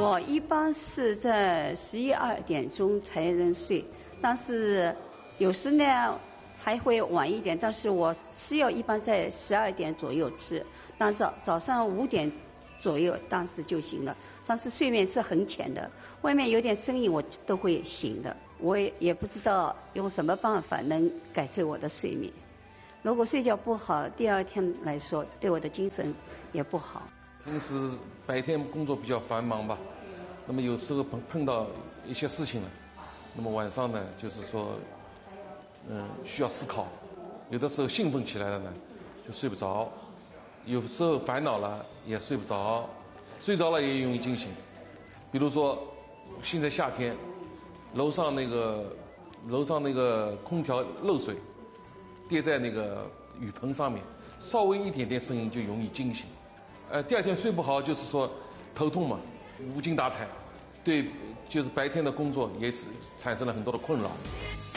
我一般是在11、12点钟才能睡，但是有时呢还会晚一点。但是我吃药一般在12点左右吃，但早上5点左右当时就行了。但是睡眠是很浅的，外面有点声音我都会醒的。我也不知道用什么办法能改善我的睡眠。如果睡觉不好，第二天来说对我的精神也不好。 平时白天工作比较繁忙吧，那么有时候碰到一些事情了，那么晚上呢，就是说，需要思考，有的时候兴奋起来了呢，就睡不着，有时候烦恼了也睡不着，睡着了也容易惊醒。比如说，现在夏天，楼上那个空调漏水，跌在那个雨棚上面，稍微一点点声音就容易惊醒。第二天睡不好，就是说头痛嘛，无精打采，对，就是白天的工作也产生了很多的困扰。